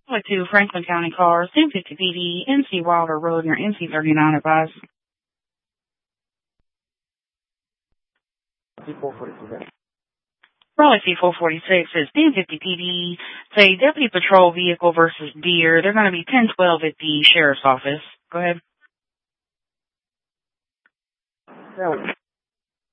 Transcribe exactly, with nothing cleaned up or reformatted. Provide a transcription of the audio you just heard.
Like to Franklin County cars, ten fifty P D, N C Wilder Road near N C thirty-nine advised. Raleigh C four forty-six is ten fifty P D. It's a deputy patrol vehicle versus deer. They're going to be ten twelve at the sheriff's office. Go ahead.